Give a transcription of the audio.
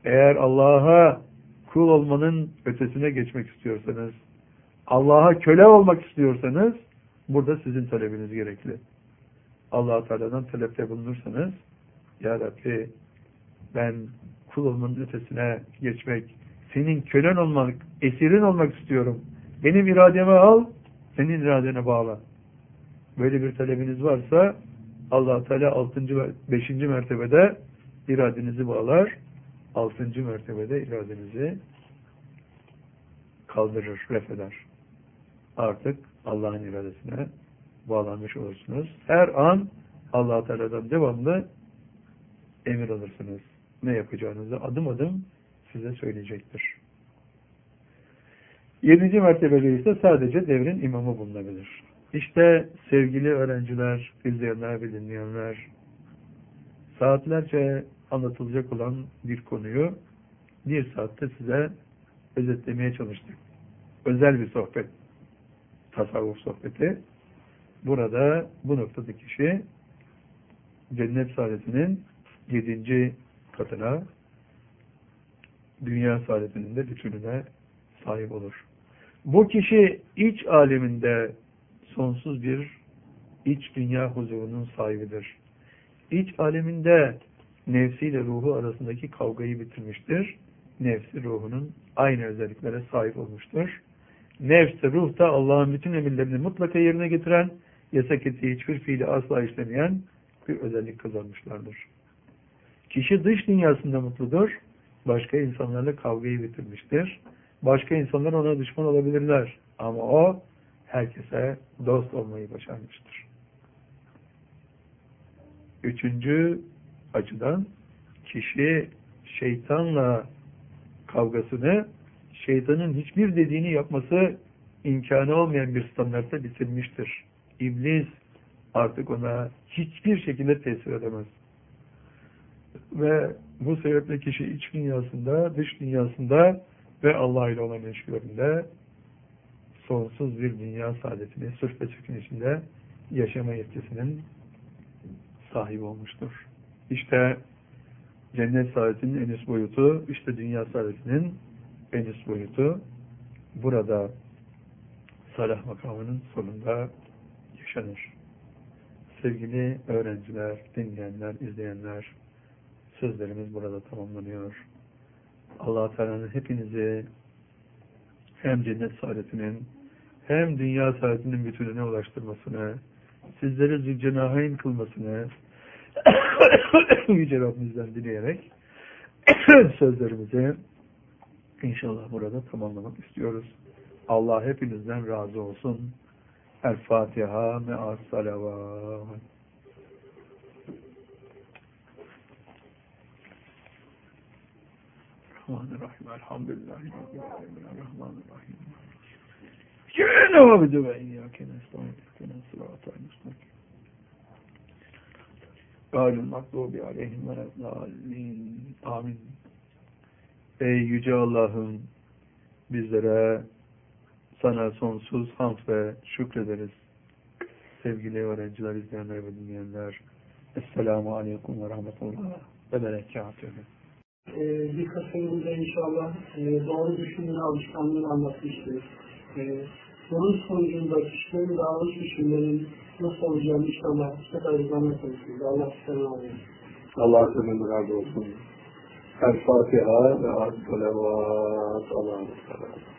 Eğer Allah'a kul olmanın ötesine geçmek istiyorsanız, Allah'a köle olmak istiyorsanız, burada sizin talebiniz gerekli. Allah-u Teala'dan talepte bulunursanız, Ya Rabbi, ben kul olmanın ötesine geçmek, senin kölen olmak, esirin olmak istiyorum. Benim irademi al, senin iradene bağla. Böyle bir talebiniz varsa, Allah-u Teala 6. ve 5. mertebede iradenizi bağlar, 6. mertebede iradenizi kaldırır, refeder. Artık Allah'ın iradesine bağlanmış olursunuz. Her an Allah-u Teala'dan devamlı emir alırsınız. Ne yapacağınızı adım adım size söyleyecektir. 7. mertebede ise sadece devrin imamı bulunabilir. İşte sevgili öğrenciler, izleyenler ve dinleyenler, saatlerce anlatılacak olan bir konuyu 1 saatte size özetlemeye çalıştık. Özel bir sohbet, tasavvuf sohbeti. Burada bu noktada kişi cennet saadetinin 7. katına, dünya saadetinin de bütününe sahip olur. Bu kişi iç aleminde sonsuz bir iç dünya huzurunun sahibidir. İç aleminde nefsiyle ruhu arasındaki kavgayı bitirmiştir. Nefsi ruhunun aynı özelliklere sahip olmuştur. Nefs ruh da Allah'ın bütün emirlerini mutlaka yerine getiren, yasak ettiği hiçbir fiili asla işlemeyen bir özellik kazanmışlardır. Kişi dış dünyasında mutludur, başka insanlarla kavgayı bitirmiştir. Başka insanlar ona düşman olabilirler ama o herkese dost olmayı başarmıştır. 3. açıdan kişi şeytanla kavgasını, şeytanın hiçbir dediğini yapması imkanı olmayan bir standartta bitirmiştir. İblis artık ona hiçbir şekilde tesir edemez. Ve bu sebeple kişi iç dünyasında, dış dünyasında ve Allah ile olan ilişkilerinde sonsuz bir dünya saadetini sırf ve sükun içinde yaşama yetkisinin sahibi olmuştur. İşte cennet saadetinin en üst boyutu, işte dünya saadetinin en üst boyutu burada salah makamının sonunda yaşanır. Sevgili öğrenciler, dinleyenler, izleyenler, sözlerimiz burada tamamlanıyor. Allah-u Teala'nın hepinizi hem cennet saadetinin hem dünya saadetinin bütününe ulaştırmasını, sizleri zülcenahayn kılmasını Yüce Rabbimizden dileyerek sözlerimizi inşallah burada tamamlamak istiyoruz. Allah hepinizden razı olsun. El-Fatiha me'as salavat. Rahmanirrahim. Elhamdülillahi Rabbil alemin. Rahmanirrahim. Yine abidu ve iyyâke nestaîn. İhdina sıratal mustakîm. Gâlil mağdûbi aleyhim veleddâllîn. Amin. Ey yüce Allah'ım, bizlere sana sonsuz hamd ve şükrederiz. Sevgili öğrenciler, izleyenler ve dinleyenler, Esselamu Aleyküm ve Rahmetullah ve Berekatühü. Birkaç önümüzde inşallah doğru düşünme alışkanlığını anlatmıştır. Bunun sonucunda kişilerin davranış biçimlerinin nasıl olacağını inşallah tekrar anlatmıştır. Allah sizden razı olsun. Allah sizden razı olsun. El-Fatiha ve As-Salavat. Allah'a emanet olun.